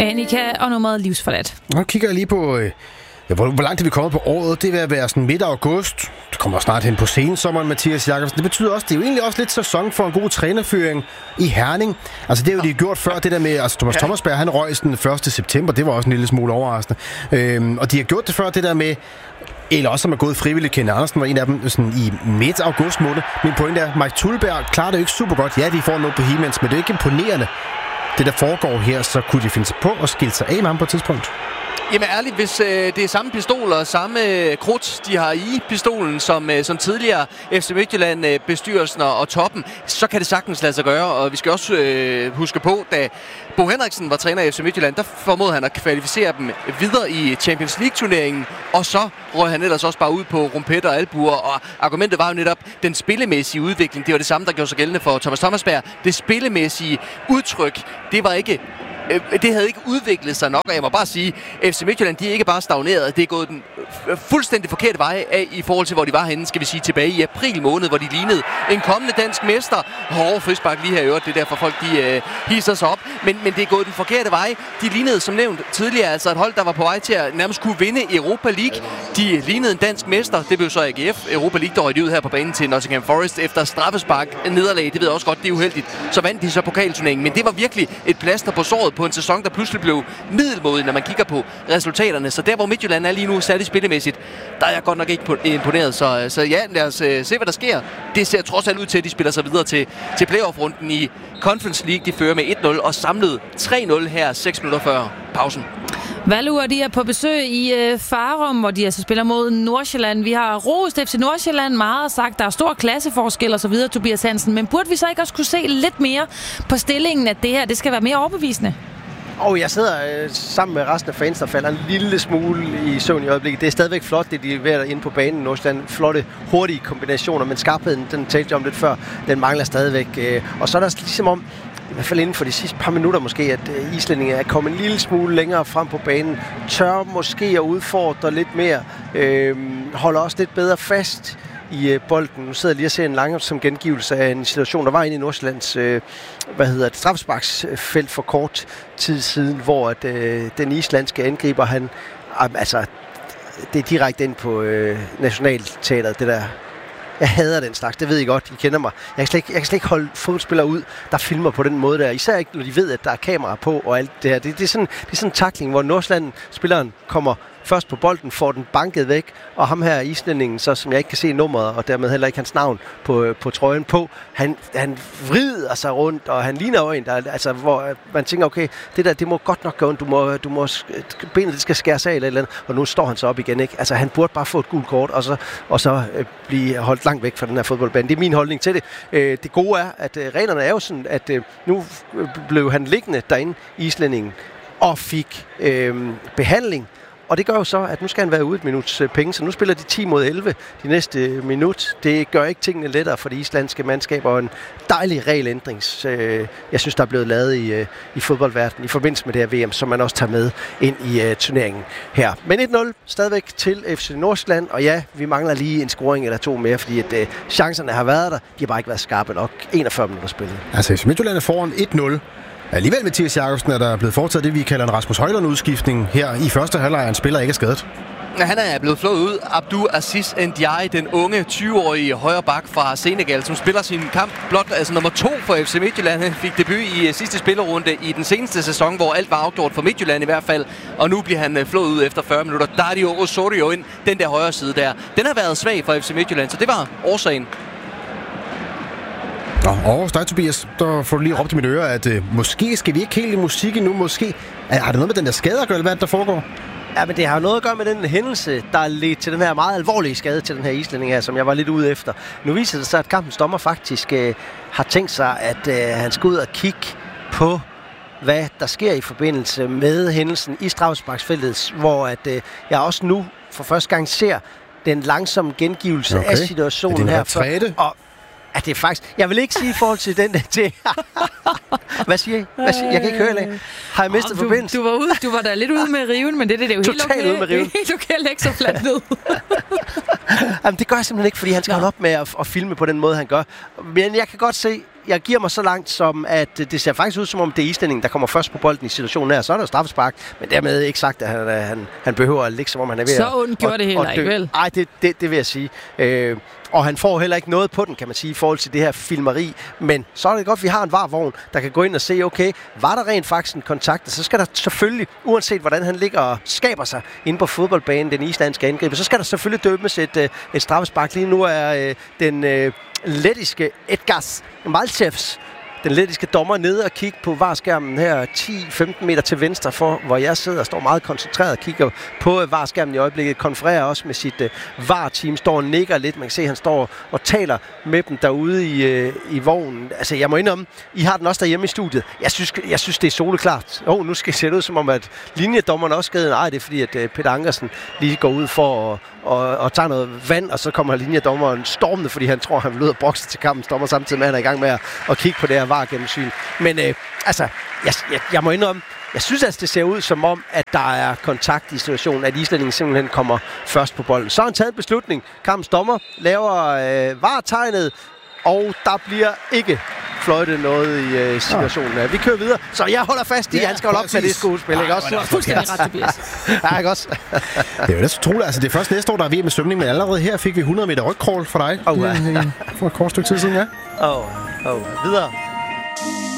Annika og nummeret Livsforladt. Nu kigger jeg lige på, hvor langt er vi kommet på året. Det vil være sådan midt af august. Det kommer snart hen på sensommeren, Mathias Jakobsen. Det betyder også, det er jo egentlig også lidt sæson for en god trænerføring i Herning. Altså det har jo de gjort før, det der med, altså Thomas Thomasberg, han røg den 1. september. Det var også en lille smule overraskende. Og de har gjort det før, det der med, eller også som er gået frivilligt. Ken Andersen var en af dem sådan i midt august måned. Min pointe er, Mike Tulberg klarer det jo ikke super godt. Ja, de får noget på Hemans, men det er ikke imponerende. Det der foregår her, så kunne de finde sig på at skille sig af med ham på et tidspunkt. Jamen ærligt, hvis det er samme pistol og samme krudt, de har i pistolen, som tidligere FC Midtjylland, bestyrelsen og toppen, så kan det sagtens lade sig gøre. Og vi skal også huske på, da Bo Henriksen var træner i FC Midtjylland, der formåede han at kvalificere dem videre i Champions League-turneringen, og så røg han ellers også bare ud på rumpetter og albuer, og argumentet var jo netop den spillemæssige udvikling. Det var det samme, der gjorde sig gældende for Thomas Thomasberg. Det spillemæssige udtryk, det havde ikke udviklet sig nok, og jeg må bare sige, FC Midtjylland, de er ikke bare stagneret, det er gået den fuldstændig forkerte vej af i forhold til, hvor de var henne, skal vi sige, tilbage i april måned, hvor de lignede en kommende dansk mester. Hårde frispark lige her i øvrigt, det er derfor folk, de hisser sig op, men det er gået den forkerte vej. De lignede, som nævnt tidligere, altså et hold, der var på vej til at nærmest kunne vinde Europa League. De lignede en dansk mester, det blev så AGF. Europa League, der røg de ud her på banen til Nottingham Forest efter straffespark nederlag, det ved jeg også godt, det er uheldigt. Så vandt de så pokalturneringen, men det var virkelig et plaster på såret på en sæson, der pludselig blev middelmådig, når man kigger på resultaterne. Så der, hvor Midtjylland er lige nu, særligt spillemæssigt, der er jeg godt nok ikke imponeret. Så ja, lad os se, hvad der sker. Det ser trods alt ud til, at de spiller sig videre til playoff-runden i Conference League. De fører med 1-0 og samlet 3-0 her 6 minutter før pausen. Valur, de er på besøg i Farum, hvor de altså spiller mod Nordsjælland. Vi har rost FC Nordsjælland meget og sagt, der er stor klasseforskel og så videre, Tobias Hansen. Men burde vi så ikke også kunne se lidt mere på stillingen, at det her det skal være mere overbevisende? Og jeg sidder sammen med resten af fans, der falder en lille smule i søvn i øjeblikket. Det er stadigvæk flot, det de leverer inde på banen. Nordsjælland, flotte, hurtige kombinationer, men skarpheden, den talte jeg om lidt før, den mangler stadigvæk. Og så er der ligesom om, i hvert fald inden for de sidste par minutter måske, at islændinge er kommet en lille smule længere frem på banen. Tør måske at udfordre lidt mere. Holder også lidt bedre fast i bolden. Nu sidder jeg lige og ser en langsom gengivelse af en situation, der var inde i Nordsjællands straffesparksfelt for kort tid siden, hvor den islandske angriber, det er direkte ind på Nationalteatret, det der. Jeg hader den slags, det ved I godt, I kender mig. Jeg kan slet ikke holde fodboldspillere ud, der filmer på den måde der. Især ikke, når de ved, at der er kamera på og alt det her. Det er sådan en tackling, hvor Nordsjælland-spilleren kommer først på bolden, får den banket væk, og ham her islændingen, så som jeg ikke kan se nummeret, og dermed heller ikke hans navn på trøjen på, han vrider sig rundt, og han ligner øjen, hvor man tænker, okay, det der, det må godt nok gå ondt, du må benet det skal skæres af eller et eller andet, og nu står han så op igen, ikke? Altså, han burde bare få et gult kort, og så blive holdt langt væk fra den her fodboldbane. Det er min holdning til det. Det gode er, at reglerne er jo sådan, at nu blev han liggende derinde, islændingen, og fik behandling. Og det gør jo så, at nu skal han være ude et minuts penge, så nu spiller de 10 mod 11 de næste minut. Det gør ikke tingene lettere for de islandske mandskaber, og en dejlig regelændring, jeg synes, der er blevet lavet i fodboldverdenen i forbindelse med det her VM, som man også tager med ind i turneringen her. Men 1-0 stadigvæk til FC Nordsjælland, og ja, vi mangler lige en scoring eller to mere, fordi at chancerne har været der, de har bare ikke været skarpe nok. 41 minutter spillet. Altså, FC Midtjylland er foran 1-0. Alligevel, Mathias Jakobsen, er der blevet foretaget det, vi kalder en Rasmus Højlund-udskiftning her i første halvleg. En spiller ikke er skadet. Han er blevet flået ud. Abdou Aziz Ndiaye, den unge 20-årige højre bak fra Senegal, som spiller sin kamp blot nummer 2 for FC Midtjylland. Han fik debut i sidste spillerunde i den seneste sæson, hvor alt var afgjort for Midtjylland i hvert fald. Og nu bliver han flået ud efter 40 minutter. Dario Osorio ind, den der højre side der. Den har været svag for FC Midtjylland, så det var årsagen. Og hos dig, Tobias, der får du lige råbt i mine ører, at måske skal vi ikke helt i musik endnu, måske. Har det noget med den der skade at gøre, eller hvad der foregår? Ja, men det har noget at gøre med den hændelse, der ledte til den her meget alvorlige skade til den her islænding her, som jeg var lidt ude efter. Nu viser det sig, at kampens dommer faktisk har tænkt sig, at han skal ud og kigge på, hvad der sker i forbindelse med hændelsen i straffesparksfeltet, hvor jeg også nu for første gang ser den langsomme gengivelse af situationen her. Ja, det er faktisk... Jeg vil ikke sige i forhold til den der... Hvad siger I? Jeg kan ikke høre det. Har jeg mistet forbindelse? Du var da lidt ude med riven, men det er jo helt okay. Totalt ude med riven. Helt okay at lægge så fladt ned. Jamen, det gør jeg simpelthen ikke, fordi han skal holde op med at filme på den måde, han gør. Men jeg kan godt se, jeg giver mig så langt som, at det ser faktisk ud som om det er islændingen, der kommer først på bolden i situationen her. Så er der straffespark, men dermed ikke sagt, at han behøver at ligge, som om han er ved så ondt gjorde det heller ikke, vel? Nej, det vil jeg sige. Og han får heller ikke noget på den, kan man sige, i forhold til det her filmeri. Men så er det godt, at vi har en VAR-vogn, der kan gå ind og se, okay, var der rent faktisk en kontakt? Så skal der selvfølgelig, uanset hvordan han ligger og skaber sig inde på fodboldbanen, den islandske angriber, så skal der selvfølgelig dømmes et straffespark. Lige nu er den lettiske Edgars Malcevs, den lettiske dommer, nede og kigge på VAR-skærmen her 10-15 meter til venstre for, hvor jeg sidder og står meget koncentreret og kigger på VAR-skærmen i øjeblikket. Konfererer også med sit VAR-team, står og nikker lidt. Man kan se, at han står og taler med dem derude i vognen. Altså, jeg må indrømme, I har den også derhjemme i studiet. Jeg synes det er soleklart. Nu skal det se ud som om, at linjedommerne også skal. Nej, det er fordi, at Peter Ankersen lige går ud for og tager noget vand, og så kommer linjedommeren stormende, fordi han tror, han vil ud og bokse til kampens dommer, samtidig med, at han er i gang med at kigge på det her VAR-gennemsyn. Men jeg må indrømme, jeg synes altså, det ser ud som om, at der er kontakt i situationen, at islændingen simpelthen kommer først på bolden. Så har han taget en beslutning. Kampens dommer laver VAR-tegnet, og der bliver ikke fløjte noget i situationen. Vi kører videre, så jeg holder fast i, at han skal holde op med det skuespil, ikke også? Fuldstændig ret, Tobias. Ja, ikke også? Det er jo så troligt. Altså, det er først næste år, der er VM med svømning, men allerede her fik vi 100 meter rygcrawl for dig. Ja. For et kort stykke tid siden, ja. Videre.